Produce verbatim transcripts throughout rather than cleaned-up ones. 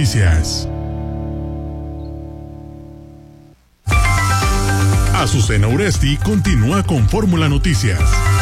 Noticias. Azucena Uresti continúa con Fórmula Noticias.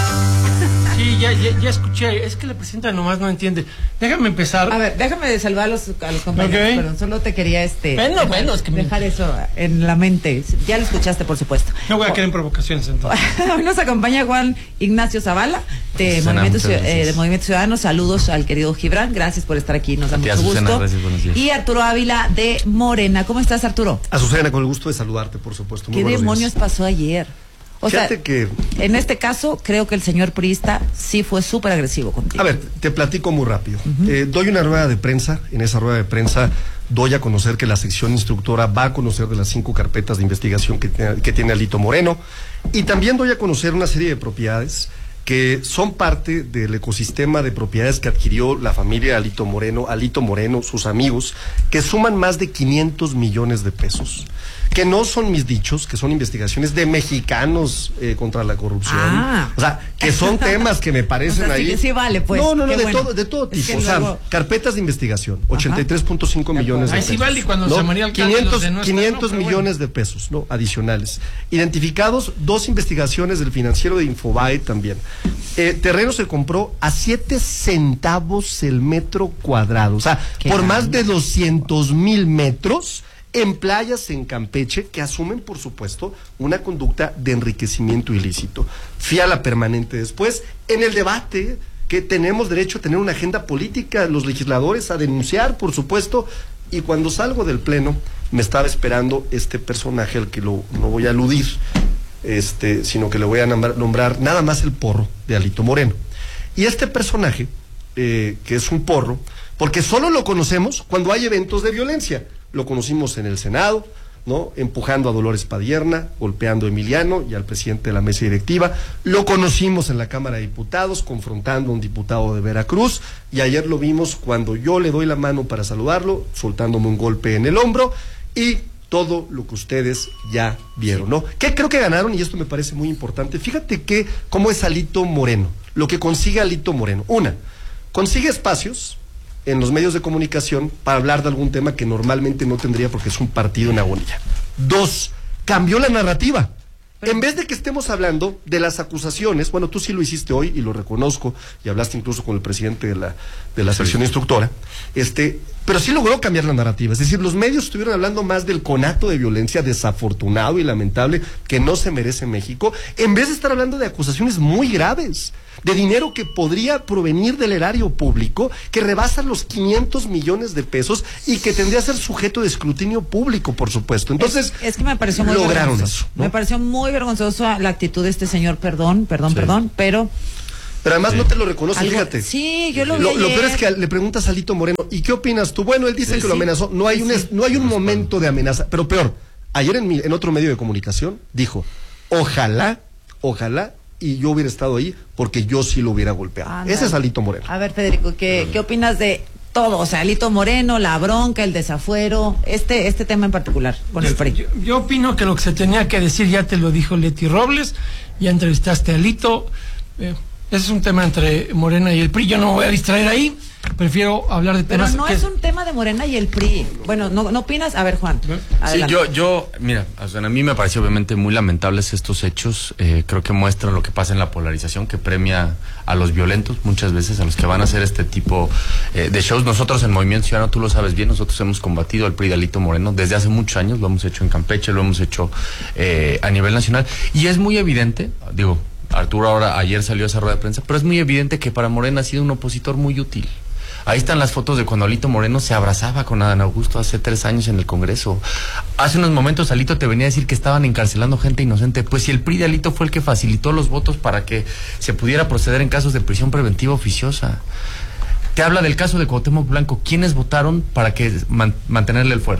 Sí, ya, ya, ya escuché. Es que la presidenta nomás no entiende. Déjame empezar. A ver, déjame salvar a los, a los compañeros. Okay. Perdón, solo te quería este bueno, dejar, bueno, es que dejar me... eso en la mente. Ya lo escuchaste, por supuesto. No voy a quedar en provocaciones entonces. Hoy nos acompaña Juan Ignacio Zavala de, Susana, Movimiento, eh, de Movimiento Ciudadano. Saludos al querido Gibran. Gracias por estar aquí. Nos da mucho Azucena, gusto. Gracias, buenos días. Y Arturo Ávila de Morena. ¿Cómo estás, Arturo? Azucena, con el gusto de saludarte, por supuesto. Muy ¿Qué demonios días. pasó ayer? O Fíjate sea, que... en este caso, creo que el señor priista sí fue súper agresivo contigo. A ver, te platico muy rápido. Uh-huh. Eh, doy una rueda de prensa. En esa rueda de prensa doy a conocer que la sección instructora va a conocer de las cinco carpetas de investigación que, que tiene Alito Moreno. Y también doy a conocer una serie de propiedades que son parte del ecosistema de propiedades que adquirió la familia Alito Moreno, Alito Moreno, sus amigos, que suman más de quinientos millones de pesos. Que no son mis dichos, que son investigaciones de mexicanos eh, contra la corrupción. Ah. O sea, que son temas que me parecen o sea, ahí. Sí, que sí vale, pues. No, no, no, de, bueno. todo, de todo tipo. Es que o sea, luego... carpetas de investigación, ochenta y tres punto cinco millones de Ahí pesos. sí vale cuando ¿no? se María quinientos, de quinientos no, millones bueno. de pesos, ¿no? Adicionales. Identificados dos investigaciones del financiero de Infobae también. Eh, terreno se compró a siete centavos el metro cuadrado. O sea, por grande. Más de doscientos mil metros en playas en Campeche que asumen, por supuesto, una conducta de enriquecimiento ilícito. Fui a la permanente después, en el debate que tenemos derecho a tener una agenda política, los legisladores a denunciar, por supuesto, y cuando salgo del pleno me estaba esperando este personaje al que lo, no voy a aludir, este, sino que le voy a nombrar, nombrar nada más el porro de Alito Moreno. Y este personaje, eh, que es un porro, porque solo lo conocemos cuando hay eventos de violencia. Lo conocimos en el Senado, ¿no? Empujando a Dolores Padierna, golpeando a Emiliano y al presidente de la mesa directiva. Lo conocimos en la Cámara de Diputados, confrontando a un diputado de Veracruz. Y ayer lo vimos cuando yo le doy la mano para saludarlo, soltándome un golpe en el hombro. Y todo lo que ustedes ya vieron, ¿no? ¿Qué creo que ganaron? Y esto me parece muy importante. Fíjate que cómo es Alito Moreno, lo que consigue Alito Moreno. Una, consigue espacios en los medios de comunicación para hablar de algún tema que normalmente no tendría porque es un partido en agonía. Dos, cambió la narrativa. En vez de que estemos hablando de las acusaciones, bueno, tú sí lo hiciste hoy y lo reconozco, y hablaste incluso con el presidente de la, de la sección instructora, este, pero sí logró cambiar la narrativa. Es decir, los medios estuvieron hablando más del conato de violencia desafortunado y lamentable que no se merece México, en vez de estar hablando de acusaciones muy graves, de dinero que podría provenir del erario público, que rebasa los quinientos millones de pesos y que tendría que ser sujeto de escrutinio público, por supuesto. Entonces, es, es que me pareció muy lograron vergonzoso. eso, ¿no? Me pareció muy vergonzosa la actitud de este señor, perdón, perdón, sí. perdón, pero... Pero además sí. no te lo reconoce, Algo, fíjate. Sí, yo lo vi Lo, ayer. lo peor es que le preguntas a Alito Moreno, ¿y qué opinas tú? Bueno, él dice sí, que sí. lo amenazó. No hay sí, un, sí. no hay un momento de amenaza. Pero peor, ayer en, mi, en otro medio de comunicación dijo, ojalá, ojalá, y yo hubiera estado ahí porque yo sí lo hubiera golpeado. Ah, Ese no. es Alito Moreno. A ver, Federico, ¿qué, ¿qué opinas de todo? O sea, Alito Moreno, la bronca, el desafuero, este este tema en particular con el P R I. Yo, yo opino que lo que se tenía que decir ya te lo dijo Leti Robles, ya entrevistaste a Alito. Eh, ese es un tema entre Morena y el P R I. Yo no me voy a distraer ahí. Prefiero hablar de temas. Pero no que... es un tema de Morena y el P R I. Bueno, ¿no, no opinas? A ver, Juan. Sí, yo, yo, mira, o sea, a mí me pareció obviamente muy lamentables estos hechos. Eh, creo que muestran lo que pasa en la polarización, que premia a los violentos muchas veces, a los que van a hacer este tipo eh, de shows. Nosotros en Movimiento Ciudadano, tú lo sabes bien, nosotros hemos combatido al P R I de Alito Moreno desde hace muchos años. Lo hemos hecho en Campeche, lo hemos hecho eh, a nivel nacional. Y es muy evidente, digo, Arturo ahora, ayer salió esa rueda de prensa, pero es muy evidente que para Morena ha sido un opositor muy útil. Ahí están las fotos de cuando Alito Moreno se abrazaba con Adán Augusto hace tres años en el Congreso. Hace unos momentos Alito te venía a decir que estaban encarcelando gente inocente. Pues si el P R I de Alito fue el que facilitó los votos para que se pudiera proceder en casos de prisión preventiva oficiosa. Te habla del caso de Cuauhtémoc Blanco. ¿Quiénes votaron para que man, mantenerle el fuero?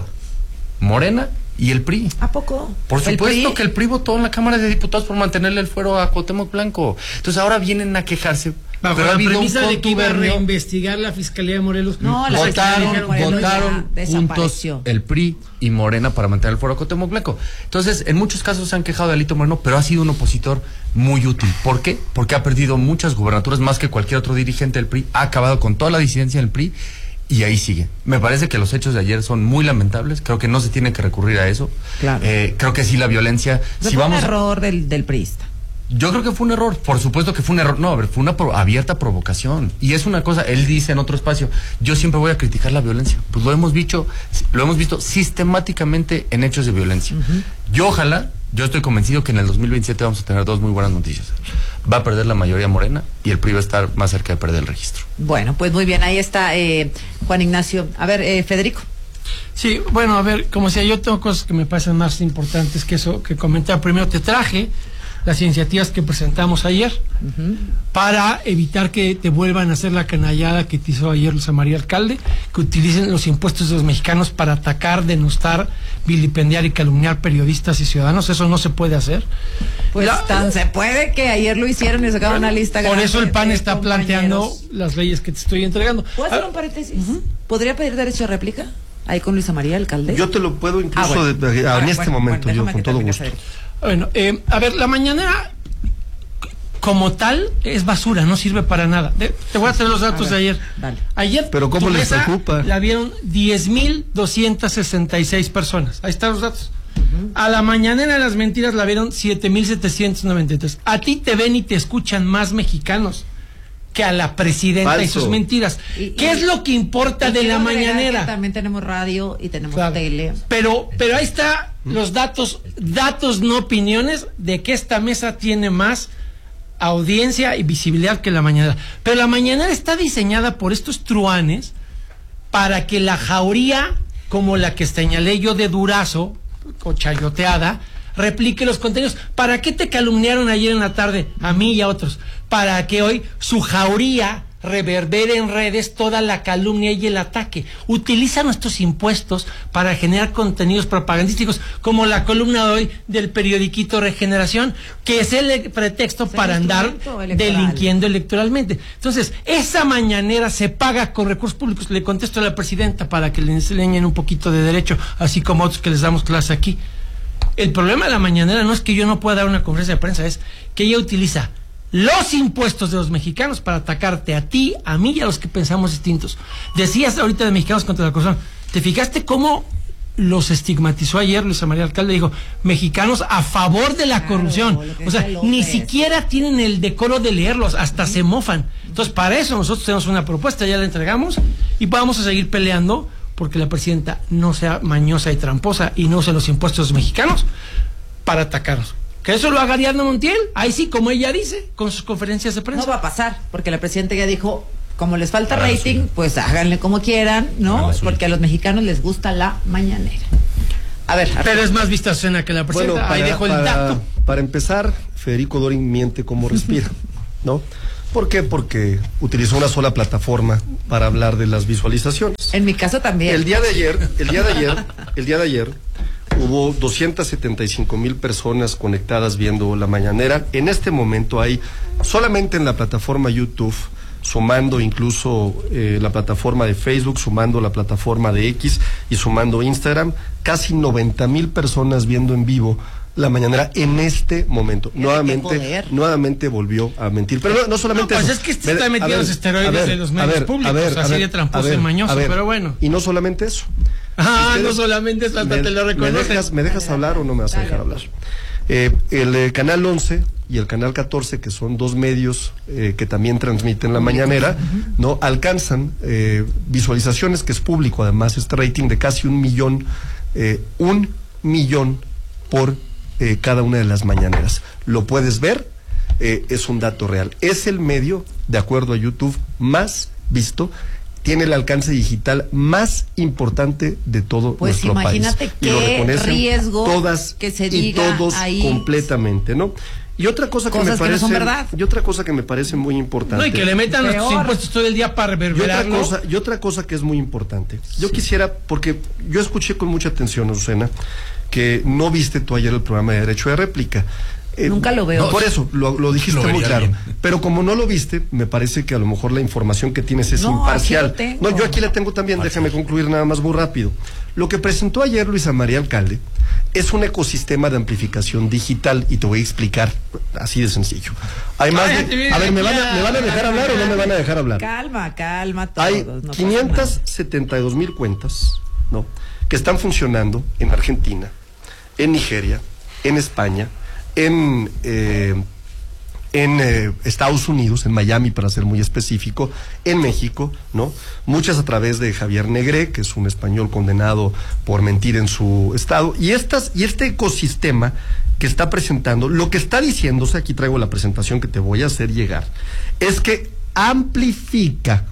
Morena y el P R I. ¿A poco? Por supuesto ¿El P R I? que el P R I votó en la Cámara de Diputados por mantenerle el fuero a Cuauhtémoc Blanco. Entonces ahora vienen a quejarse. Bajo pero la ha habido premisa un de que iba a contubernio. reinvestigar la Fiscalía de Morelos. No, la votaron, Fiscalía de Morelos votaron ya juntos desapareció. el P R I y Morena para mantener el fuero a Cuauhtémoc Blanco. Entonces, en muchos casos se han quejado de Alito Moreno, pero ha sido un opositor muy útil. ¿Por qué? Porque ha perdido muchas gubernaturas más que cualquier otro dirigente del P R I, ha acabado con toda la disidencia del P R I y ahí sigue. Me parece que los hechos de ayer son muy lamentables, creo que no se tiene que recurrir a eso. Claro. Eh, creo que sí la violencia... Pero si fue vamos un error del, del priista. Yo creo que fue un error, por supuesto que fue un error, no, a ver, fue una pro- abierta provocación, y es una cosa, él dice en otro espacio, yo siempre voy a criticar la violencia, pues lo hemos visto, lo hemos visto sistemáticamente en hechos de violencia. Uh-huh. Yo ojalá, yo estoy convencido que en el dos mil veintisiete vamos a tener dos muy buenas noticias. Va a perder la mayoría Morena y el P R I va a estar más cerca de perder el registro. Bueno, pues muy bien, ahí está eh, Juan Ignacio. A ver, eh, Federico. Sí, bueno, a ver, como decía, yo tengo cosas que me parecen más importantes que eso que comentar. Primero te traje las iniciativas que presentamos ayer uh-huh. para evitar que te vuelvan a hacer la canallada que te hizo ayer Luisa María Alcalde, que utilicen los impuestos de los mexicanos para atacar, denostar, vilipendiar y calumniar periodistas y ciudadanos. Eso no se puede hacer. Pues la, tan se puede que ayer lo hicieron y sacaron una lista por grande. Eso el P A N de está compañeros. planteando las leyes que te estoy entregando. ¿Puedo hacer un paréntesis? Uh-huh. ¿Podría pedir derecho a réplica? Ahí con Luisa María Alcalde. Yo te lo puedo incluso ah, bueno. de, de, ah, en este bueno, momento, bueno, yo con todo gusto. Federico. Bueno, eh, a ver, la mañanera como tal es basura, no sirve para nada. De, te voy a traer los datos ver, de ayer. Dale. Ayer, pero ¿cómo les preocupa? La vieron diez mil doscientas sesenta y seis personas. Ahí están los datos. Uh-huh. A la mañanera de las mentiras la vieron siete mil setecientos noventa y tres. A ti te ven y te escuchan más mexicanos que a la presidenta Falso. y sus mentiras. Y, ¿Qué y, es lo que importa de la mañanera? También tenemos radio y tenemos claro. tele. Pero, pero ahí está los datos, datos no opiniones de que esta mesa tiene más audiencia y visibilidad que la mañanera. Pero la mañanera está diseñada por estos truanes para que la jauría, como la que señalé yo de Durazo, o chayoteada, replique los contenidos. ¿Para qué te calumniaron ayer en la tarde a mí y a otros? Para que hoy su jauría reverbere en redes toda la calumnia y el ataque. Utiliza nuestros impuestos para generar contenidos propagandísticos, como la columna de hoy del periodiquito Regeneración, que es el pretexto es para andar electoral. delinquiendo electoralmente. Entonces, esa mañanera se paga con recursos públicos. Le contesto a la presidenta para que le enseñen un poquito de derecho, así como otros que les damos clase aquí. El problema de la mañanera no es que yo no pueda dar una conferencia de prensa, es que ella utiliza los impuestos de los mexicanos para atacarte a ti, a mí y a los que pensamos distintos. Decías ahorita de Mexicanos contra la Corrupción. ¿Te fijaste cómo los estigmatizó ayer Luisa María Alcalde? Dijo, mexicanos a favor de la claro, corrupción. O sea, ni siquiera tienen el decoro de leerlos, hasta se mofan. Entonces, para eso nosotros tenemos una propuesta, ya la entregamos, y vamos a seguir peleando porque la presidenta no sea mañosa y tramposa y no use los impuestos mexicanos para atacarnos. Que eso lo haga Ariadna Montiel, ahí sí, como ella dice, con sus conferencias de prensa. No va a pasar, porque la presidenta ya dijo, como les falta Hagan rating, suyo. pues háganle como quieran, ¿no? Porque a los mexicanos les gusta la mañanera. A ver, pero es más vista cena que la presidenta, bueno, para, ahí dejo el para, dato. Para empezar, Federico Dorin miente como respira, ¿no? ¿Por qué? Porque utilizó una sola plataforma para hablar de las visualizaciones. En mi caso también. El día de ayer, el día de ayer, el día de ayer, hubo doscientas setenta y cinco mil personas conectadas viendo la mañanera. En este momento hay, solamente en la plataforma YouTube, sumando incluso eh, la plataforma de Facebook, sumando la plataforma de X y sumando Instagram, casi noventa mil personas viendo en vivo la mañanera en este momento. Nuevamente, nuevamente volvió a mentir. Pero no, no solamente no, pues eso. es que este está metido los esteroides ver, de los medios ver, públicos, ver, así ver, de tramposo y mañoso, ver, pero bueno. Y no solamente eso. Ah, Ustedes, no solamente eso, hasta me, te lo reconocen. ¿Me dejas, ¿me dejas hablar o no me vas a dejar hablar? Eh, el eh, Canal once y el Canal catorce, que son dos medios eh, que también transmiten la mañanera, uh-huh. no alcanzan eh, visualizaciones, que es público además, este rating de casi un millón, eh, un millón por eh, cada una de las mañaneras. Lo puedes ver, eh, es un dato real. Es el medio, de acuerdo a YouTube, más visto, tiene el alcance digital más importante de todo pues nuestro país. Pues imagínate qué riesgo todas que se diga y todos ahí completamente, ¿no? Y otra cosa que Cosas me parece, que no son verdad. y otra cosa que me parece muy importante. No, y que le metan Peor. los impuestos todo el día para reverberarlo. Y otra cosa, y otra cosa que es muy importante. Yo sí. quisiera, porque yo escuché con mucha atención, Azucena, que no viste tú ayer el programa de Derecho de Réplica. Eh, Nunca lo veo. No, por eso, lo, lo dijiste lo muy claro. Bien. Pero como no lo viste, me parece que a lo mejor la información que tienes es no, imparcial. Aquí no, yo aquí la tengo también, Parcial. Déjame concluir nada más muy rápido. Lo que presentó ayer Luisa María Alcalde es un ecosistema de amplificación digital y te voy a explicar así de sencillo. Además de, a ver, ¿me van a, ¿me van a dejar hablar o no me van a dejar hablar? Calma, calma. Todos, Hay no quinientas setenta y dos mil cuentas, ¿no?, que están funcionando en Argentina, en Nigeria, en España, en eh, en eh, Estados Unidos, en Miami para ser muy específico, en México, ¿no? Muchas a través de Javier Negré, que es un español condenado por mentir en su estado, y estas y este ecosistema que está presentando, lo que está diciéndose, aquí traigo la presentación que te voy a hacer llegar, es que amplifica,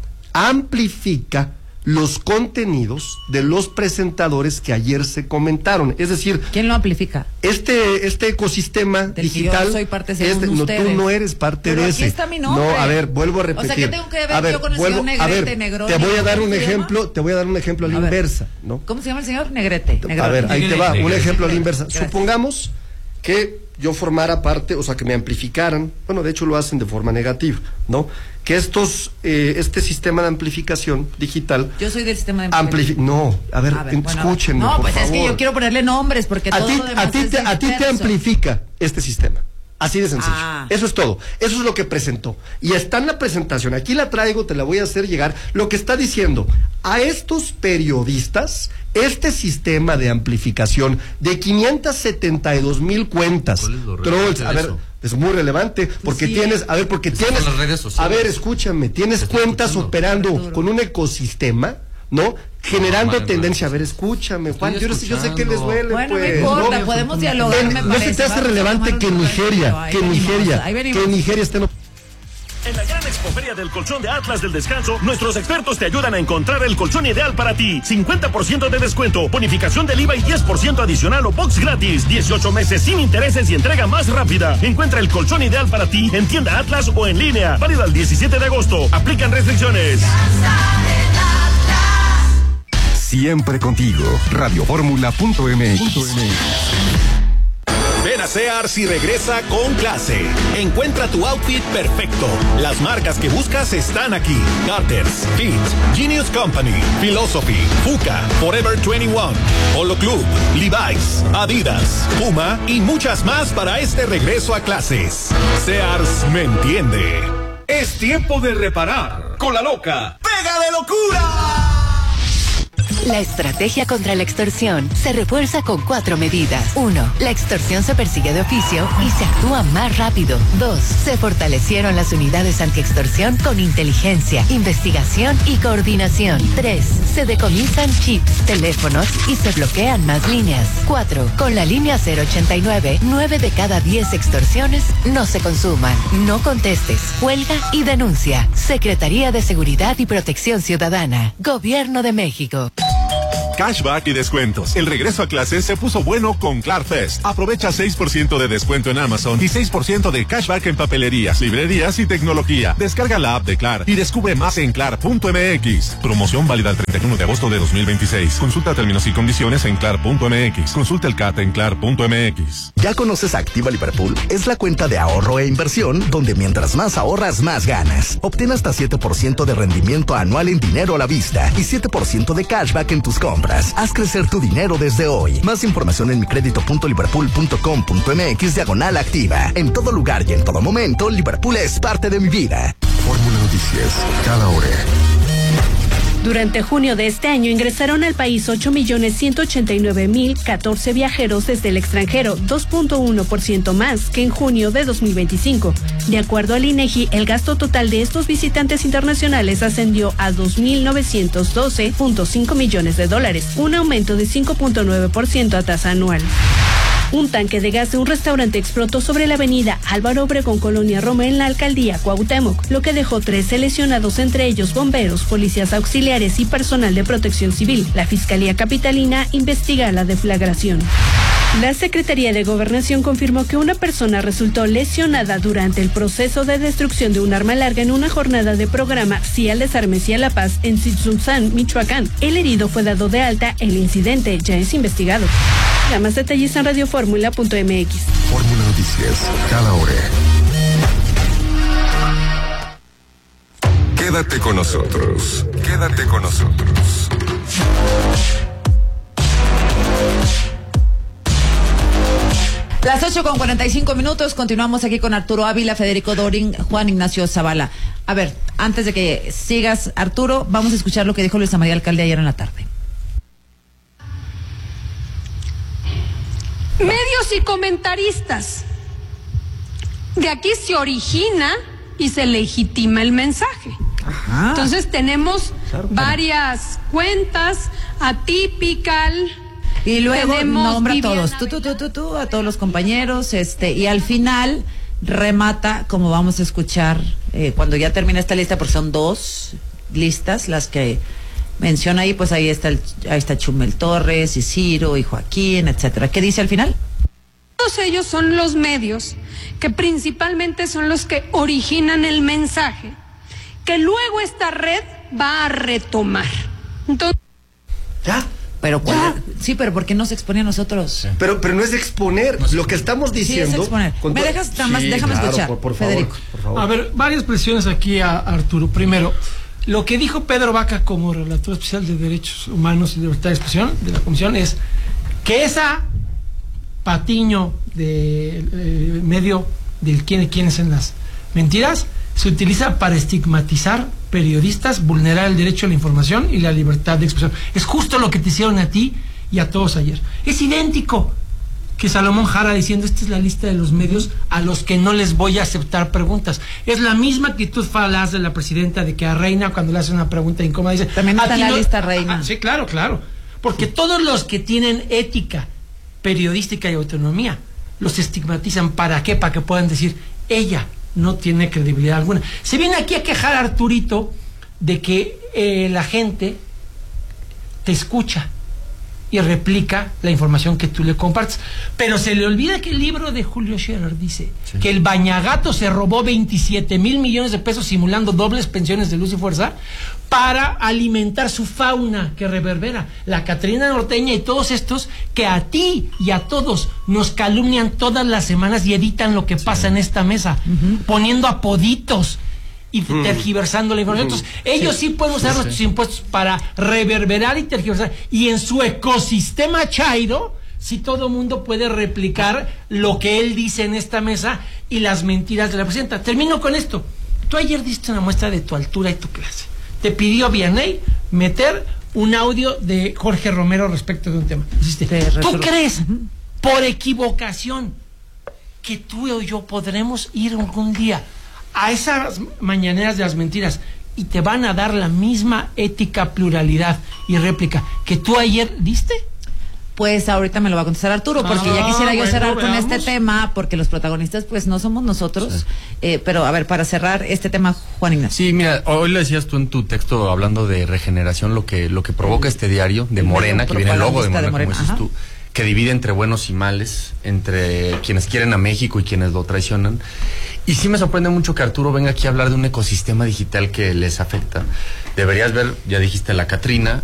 amplifica los contenidos de los presentadores que ayer se comentaron. Es decir, ¿quién lo amplifica? Este este ecosistema Del digital. Que yo soy parte este, no, tú no eres parte Pero de aquí ese. Está mi nombre. No, a ver, vuelvo a repetir. O sea, ¿qué tengo que ver, a ver, yo con el vuelvo, señor Negrete, a ver, Negroni? Te voy a dar un ¿Cómo ejemplo, te voy a dar un ejemplo a la a inversa, ¿no? ¿Cómo se llama el señor? Negrete. Negroni. A ver, ahí te va, un ejemplo a la inversa. Gracias. Supongamos que yo formara parte, o sea, que me amplificaran, bueno, de hecho lo hacen de forma negativa, ¿no? Que estos, eh, este sistema de amplificación digital... Yo soy del sistema de amplificación. Amplifi no, a ver, a ver escúchenme, bueno, no, por pues favor. es que yo quiero ponerle nombres, porque a todo ti, lo demás a ti, es te, a ti te amplifica este sistema. Así de sencillo. Ah. Eso es todo. Eso es lo que presentó. Y está en la presentación. Aquí la traigo, te la voy a hacer llegar. Lo que está diciendo, a estos periodistas, este sistema de amplificación de quinientas setenta y dos mil cuentas, trolls, a ver, es muy relevante, porque sí. tienes, a ver, porque Esas tienes, las redes sociales. a ver, escúchame, tienes cuentas escuchando. operando Arturo. con un ecosistema, ¿no? Generando no, tendencia. no, a ver, escúchame, Juan, yo, yo sé que les escuchando. duele, Bueno, pues. no importa, ¿no? podemos dialogar, En- me no parece. se te hace Vamos a relevante tomar que un Nigeria, café, que ahí venimos, Nigeria, ahí venimos. que Nigeria esté en... En la gran expoferia del colchón de Atlas del Descanso, nuestros expertos te ayudan a encontrar el colchón ideal para ti. cincuenta por ciento de descuento, bonificación del I V A y diez por ciento adicional o box gratis. dieciocho meses sin intereses y entrega más rápida. Encuentra el colchón ideal para ti en tienda Atlas o en línea. Válido al diecisiete de agosto. Aplican restricciones. Siempre contigo. Radio Fórmula punto M X. Ven a Sears y regresa con clase. Encuentra tu outfit perfecto. Las marcas que buscas están aquí. Carter's, Fit, Genius Company, Philosophy, Fuka, Forever veintiuno, Polo Club, Levi's, Adidas, Puma y muchas más para este regreso a clases. Sears me entiende. Es tiempo de reparar con la loca. ¡Pega de locura! La estrategia contra la extorsión se refuerza con cuatro medidas. Uno, la extorsión se persigue de oficio y se actúa más rápido. Dos, se fortalecieron las unidades antiextorsión con inteligencia, investigación y coordinación. Tres, se decomisan chips, teléfonos y se bloquean más líneas. Cuatro, con la línea cero ochenta y nueve, nueve de cada diez extorsiones no se consuman. No contestes, huelga y denuncia. Secretaría de Seguridad y Protección Ciudadana. Gobierno de México. Cashback y descuentos. El regreso a clases se puso bueno con Clarfest. Aprovecha seis por ciento de descuento en Amazon y seis por ciento de cashback en papelerías, librerías y tecnología. Descarga la app de Clar y descubre más en clar punto m x. Promoción válida el treinta y uno de agosto de dos mil veintiséis. Consulta términos y condiciones en clar punto m x. Consulta el C A T en clar punto m x. ¿Ya conoces Activa Liverpool? Es la cuenta de ahorro e inversión donde mientras más ahorras, más ganas. Obtén hasta siete por ciento de rendimiento anual en dinero a la vista y siete por ciento de cashback en tus compras. Haz crecer tu dinero desde hoy. Más información en micredito punto liverpool punto com punto m x diagonal activa. En todo lugar y en todo momento, Liverpool es parte de mi vida. Fórmula Noticias, cada hora. Durante junio de este año ingresaron al país ocho millones ciento ochenta y nueve mil catorce viajeros desde el extranjero, dos punto uno por ciento más que en junio de dos mil veinticinco. De acuerdo al INEGI, el gasto total de estos visitantes internacionales ascendió a dos mil novecientos doce punto cinco millones de dólares, un aumento de cinco punto nueve por ciento a tasa anual. Un tanque de gas de un restaurante explotó sobre la avenida Álvaro Obregón, Colonia Roma, en la alcaldía Cuauhtémoc, lo que dejó trece lesionados, entre ellos bomberos, policías auxiliares y personal de protección civil. La Fiscalía Capitalina investiga la deflagración. La Secretaría de Gobernación confirmó que una persona resultó lesionada durante el proceso de destrucción de un arma larga en una jornada de programa Sí al Desarme, Sí a la Paz en Tzitzuntzán, Michoacán. El herido fue dado de alta, el incidente ya es investigado. La más detallista en radio fórmula punto m x. Fórmula Noticias. noticias, cada hora. Quédate con nosotros. Quédate con nosotros. Las ocho con cuarenta y cinco minutos, continuamos aquí con Arturo Ávila, Federico Dorin, Juan Ignacio Zavala. A ver, antes de que sigas, Arturo, vamos a escuchar lo que dijo Luisa María Alcalde ayer en la tarde. Medios y comentaristas. De aquí se origina y se legitima el mensaje. Ajá. Entonces tenemos claro, claro. varias cuentas, Atypical. Y luego nombra a todos, tú, tú, tú, tú, tú, a todos los compañeros, este, y al final remata, como vamos a escuchar, eh, cuando ya termina esta lista, porque son dos listas las que menciona ahí, pues ahí está, el, ahí está Chumel Torres, y Ciro, y Joaquín, etcétera. ¿Qué dice al final? Todos ellos son los medios, que principalmente son los que originan el mensaje, que luego esta red va a retomar. Entonces, ¿ya? Pero ¿cuál? Sí, pero ¿por qué no se expone a nosotros? Sí. Pero pero no es exponer, no, lo que estamos diciendo. Sí, es exponer. ¿Me dejas nada más? Sí, déjame claro, escuchar, por, por Federico. Favor, por favor. A ver, varias presiones aquí a Arturo. Primero, lo que dijo Pedro Vaca como relator especial de Derechos Humanos y Libertad de Expresión de la Comisión es que esa patiño de eh, medio del quién quiénes en las mentiras se utiliza para estigmatizar periodistas, vulnerar el derecho a la información y la libertad de expresión. Es justo lo que te hicieron a ti y a todos ayer. Es idéntico que Salomón Jara diciendo esta es la lista de los medios a los que no les voy a aceptar preguntas. Es la misma actitud falaz de la presidenta de que a Reina cuando le hace una pregunta incómoda dice también está en la no... lista Reina. Ah, sí, claro, claro. Porque todos los que tienen ética periodística y autonomía los estigmatizan. ¿Para qué? Para que puedan decir ella no tiene credibilidad alguna. Se viene aquí a quejar Arturito de que eh, la gente te escucha y replica la información que tú le compartes, pero se le olvida que el libro de Julio Scherer dice sí. que el Bañagato se robó veintisiete mil millones de pesos simulando dobles pensiones de luz y fuerza para alimentar su fauna que reverbera. La Catrina Norteña y todos estos que a ti y a todos nos calumnian todas las semanas y editan lo que sí. pasa en esta mesa, uh-huh. poniendo apoditos y mm. tergiversando la información. Entonces, ellos sí, sí pueden usar sí, nuestros sí. impuestos para reverberar y tergiversar. Y en su ecosistema chairo, sí todo mundo puede replicar lo que él dice en esta mesa y las mentiras de la presidenta. Termino con esto. Tú ayer diste una muestra de tu altura y tu clase. Te pidió Vianney meter un audio de Jorge Romero respecto de un tema. Dijiste, ¿tú crees, por equivocación, que tú o yo podremos ir algún día a esas mañaneras de las mentiras y te van a dar la misma ética, pluralidad y réplica que tú ayer diste? Pues ahorita me lo va a contestar Arturo, porque ah, ya quisiera yo bueno, cerrar veamos. con este tema, porque los protagonistas pues no somos nosotros, sí. eh, pero a ver, para cerrar este tema, Juan Ignacio. Sí, mira, hoy le decías tú en tu texto hablando de regeneración, lo que lo que provoca este diario de Morena, que viene el logo de Morena, de Morena como dices tú, que divide entre buenos y males, entre quienes quieren a México y quienes lo traicionan. Y sí me sorprende mucho que Arturo venga aquí a hablar de un ecosistema digital que les afecta. Deberías ver, ya dijiste, la Catrina,